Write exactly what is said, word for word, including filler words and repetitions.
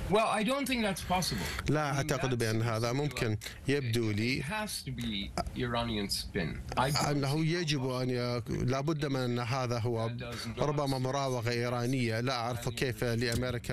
لا أعتقد بأن هذا ممكن. يبدو لي أنه يجب أن ي... لابد من أن هذا هو ربما مراوغة إيرانية. لا أعرف كيف لأمريكا